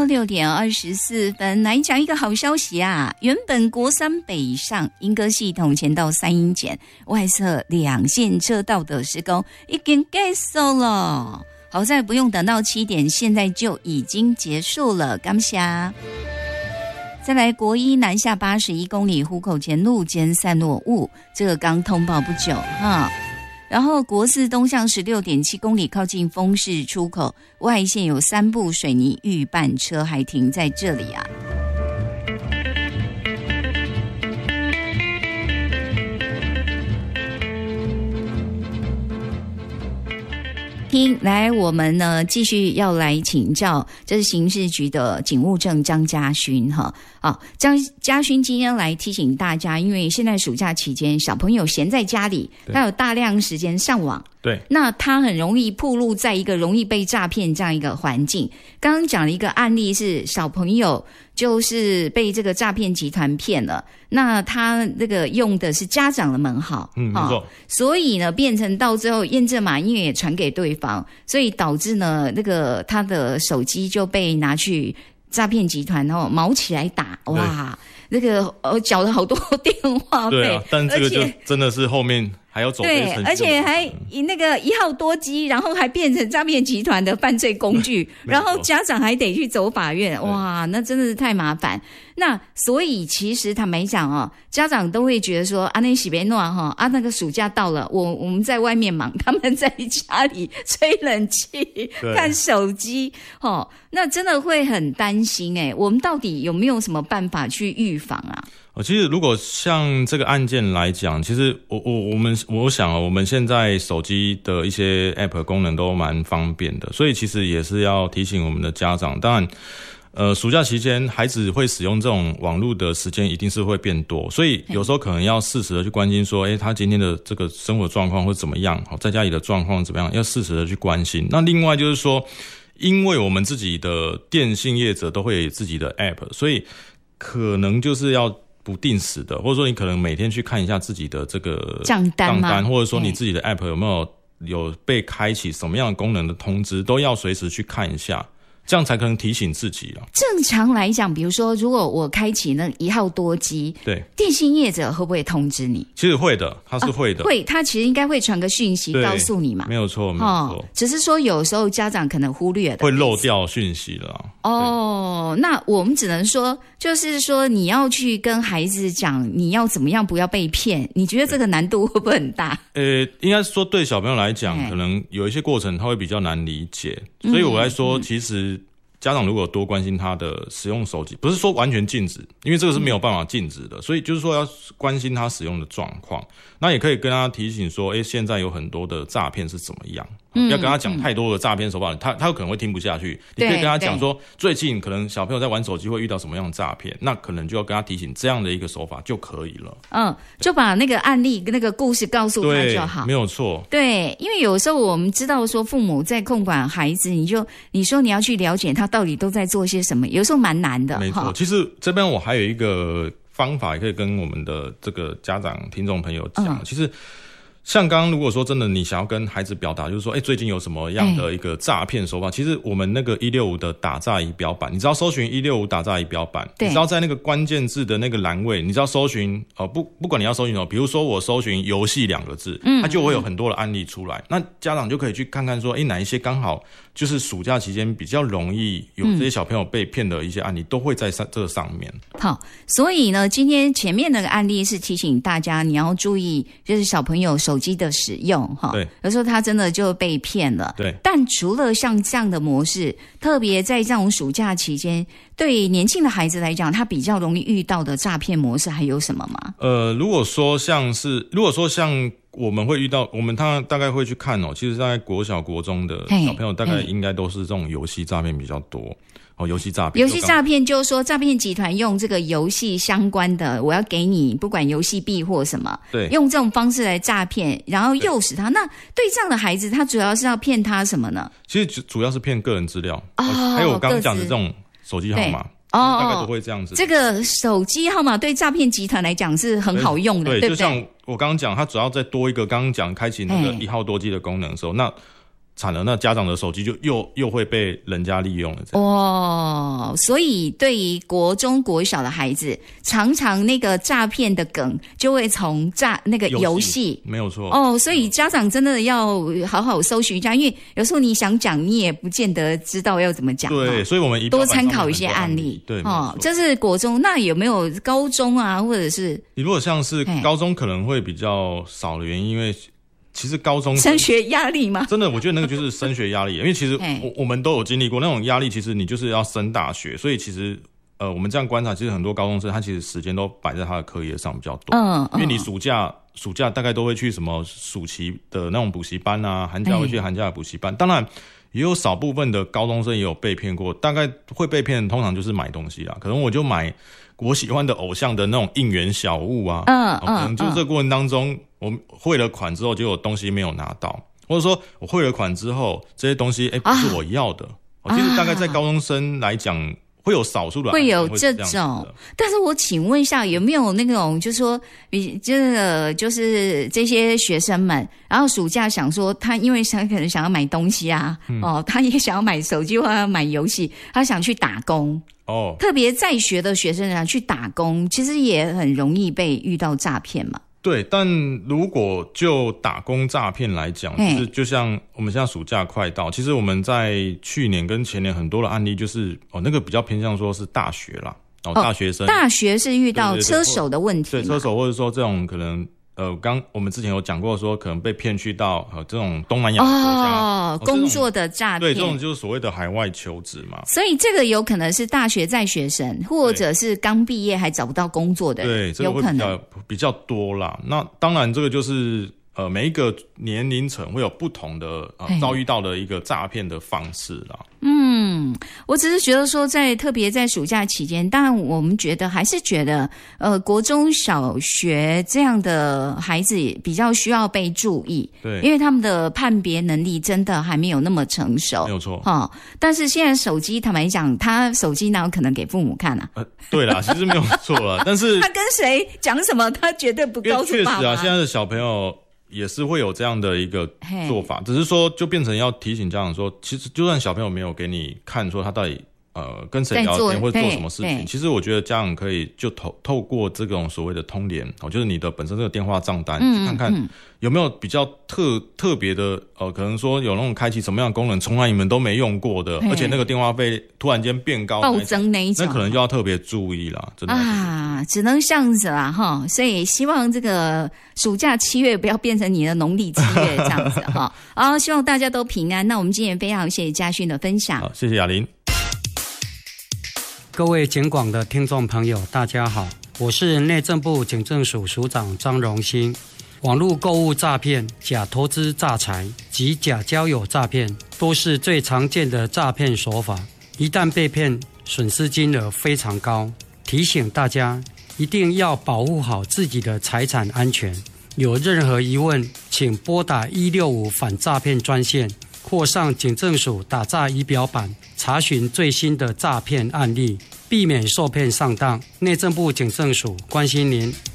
6点24分，来讲一个好消息啊！原本国三北上莺歌系统前到三鶯前外侧2线车道的施工已经结束了，好在不用等到7点，现在就已经结束了，感谢。再来，国一南下81公里湖口前路间散落物，这个刚通报不久哈。然后国四东向16.7公里靠近丰市出口外线有3部水泥预拌车还停在这里啊。来，我们呢继续要来请教，这是刑事局的警务正张家勋哈。张家勋今天来提醒大家，因为现在暑假期间，小朋友闲在家里，他有大量时间上网， 对， 那他很容易暴露在一个容易被诈骗这样一个环境。刚刚讲了一个案例是小朋友就是被这个诈骗集团骗了，那他那个用的是家长的门号， 没错， 所以呢变成到最后验证码因为也传给对方，所以导致呢那个他的手机就被拿去诈骗集团毛起来打，哇，那个缴了好多电话费， 对啊，但这个就真的是后面还要走对，而且还那个1号多机，然后还变成诈骗集团的犯罪工具，然后家长还得去走法院，哇，那真的是太麻烦。那所以其实坦白讲家长都会觉得说那洗别诺那个暑假到了，我们在外面忙，他们在家里吹冷气看手机那真的会很担心我们到底有没有什么办法去预防啊？ 其实如果像这个案件来讲，其实我想我们现在手机的一些 App 功能都蛮方便的，所以其实也是要提醒我们的家长，当然暑假期间孩子会使用这种网络的时间一定是会变多，所以有时候可能要适时的去关心说他今天的这个生活状况会怎么样，在家里的状况怎么样，要适时的去关心。那另外就是说，因为我们自己的电信业者都会有自己的 App， 所以可能就是要不定时的，或者说你可能每天去看一下自己的这个账单，或者说你自己的 App 有被开启什么样的功能的通知，都要随时去看一下，这样才可能提醒自己了。 正常来讲，比如说如果我开启那1号多机， 对， 电信业者会不会通知你？ 其实会的，他是会的， 会，他其实应该会传个讯息告诉你嘛。 没有错，没有错， 只是说有时候家长可能忽略的， 会漏掉讯息了。 那我们只能说，就是说你要去跟孩子讲你要怎么样不要被骗，你觉得这个难度会不会很大？ 应该是说对小朋友来讲，可能有一些过程他会比较难理解，所以我来说，其实家长如果多关心他的使用手机，不是说完全禁止，因为这个是没有办法禁止的，所以就是说要关心他使用的状况，那也可以跟他提醒说现在有很多的诈骗是怎么样，不要跟他讲太多的诈骗手法，他有可能会听不下去。你可以跟他讲说，最近可能小朋友在玩手机会遇到什么样的诈骗，那可能就要跟他提醒这样的一个手法就可以了。 就把那个案例那个故事告诉他就好。 没有错。 对，因为有时候我们知道说父母在控管孩子，你说你要去了解他到底都在做些什么，有时候蛮难的。 没错，其实这边我还有一个方法也可以跟我们的这个家长听众朋友讲，其实像刚刚如果说真的你想要跟孩子表达，就是说最近有什么样的一个诈骗手法，其实我们那个165的打诈仪表板，你知道搜寻165打诈仪表板，你知道在那个关键字的那个栏位，你知道搜寻不管你要搜寻什么，比如说我搜寻游戏2个字，它就会有很多的案例出来，那家长就可以去看看说哪一些刚好就是暑假期间比较容易有这些小朋友被骗的一些案例，都会在这个上面。 好，所以呢今天前面那个案例是提醒大家你要注意，就是小朋友手机的使用对，有时候他真的就被骗了。 对， 但除了像这样的模式，特别在这种暑假期间，对年轻的孩子来讲，他比较容易遇到的诈骗模式还有什么吗？ 如果说像我们会遇到，我们大概会去看其实在国小国中的小朋友大概应该都是这种游戏诈骗比较多。游戏诈骗就是说诈骗集团用这个游戏相关的，我要给你不管游戏币或什么，对，用这种方式来诈骗，然后诱使他。那对这样的孩子，他主要是要骗他什么呢？其实主要是骗个人资料，还有我刚刚讲的这种手机号码。大概都会这样子。 这个手机号码对诈骗集团来讲是很好用的， 对不对？ 就像我刚刚讲，它主要再多一个刚刚讲开启那个1号多机的功能的时候，那惨了，那家长的手机就又会被人家利用了。 哦，所以对于国中国小的孩子，常常那个诈骗的梗就会从那个游戏， 没有错。 哦，所以家长真的要好好搜寻一下，因为有时候你想讲，你也不见得知道要怎么讲。 对，所以我们多参考一些案例。 对， 这是国中，那有没有高中啊，或者是？ 你如果像是高中可能会比较少的原因，因为其实高中升学压力吗？ 真的，我觉得那个就是升学压力，因为其实我们都有经历过那种压力。其实你就是要升大学，所以其实我们这样观察，其实很多高中生他其实时间都摆在他的课业上比较多。因为你暑假大概都会去什么暑期的那种补习班啊，寒假会去寒假的补习班。当然也有少部分的高中生也有被骗过，大概会被骗的通常就是买东西啦，可能我就买我喜欢的偶像的那种应援小物啊，可能就这个过程当中，我汇了款之后，就有东西没有拿到，或者说我汇了款之后，这些东西不是我要的。其实大概在高中生来讲，会有少数的会有这种，但是我请问一下，有没有那种就是说，就是这些学生们，然后暑假想说他因为可能想要买东西啊，他也想要买手机或者买游戏，他想去打工。特别在学的学生去打工，其实也很容易被遇到诈骗嘛。 对，但如果就打工诈骗来讲，就是就像我们现在暑假快到，其实我们在去年跟前年很多的案例，就是那个比较偏向说是大学啦，大学生， 大学是遇到车手的问题， 对车手或者说这种可能。我们之前有讲过说，可能被骗去到这种东南亚国家工作的诈骗， 对，这种就是所谓的海外求职嘛。 所以这个有可能是大学在学生，或者是刚毕业还找不到工作的人， 对，这个会比较多啦。那当然，这个就是每一个年龄层会有不同的遭遇到的一个诈骗的方式啦。 我只是觉得说，特别在暑假期间，当然我们还是觉得，国中小学这样的孩子比较需要被注意， 对， 因为他们的判别能力真的还没有那么成熟， 没有错。 但是现在手机，坦白讲，他手机哪有可能给父母看啊？ 对啦，其实没有错啦，但是他跟谁讲什么，他绝对不告诉爸妈。 确实啊，现在的小朋友也是会有这样的一个做法，只是说就变成要提醒家长说，其实就算小朋友没有给你看说他到底跟谁聊天或者做什么事情，其实我觉得家长可以就透过这种所谓的通联，就是你的本身这个电话账单，去看看有没有比较特别的可能说有那种开启什么样的功能，从来你们都没用过的，而且那个电话费突然间变高暴增那一种， 那可能就要特别注意啦，真的只能这样子啦哈。所以希望这个暑假7月不要变成你的农历7月这样子哈。好，希望大家都平安。那我们今天非常谢谢嘉勋的分享， 好，谢谢雅玲。 各位警广的听众朋友，大家好，我是内政部警政署署长张荣兴。网络购物诈骗、假投资诈财及假交友诈骗都是最常见的诈骗手法，一旦被骗，损失金额非常高。提醒大家一定要保护好自己的财产安全。有任何疑问，请拨打165反诈骗专线，或上警政署打诈仪表板查询最新的诈骗案例，避免受骗上当。内政部警政署关心您。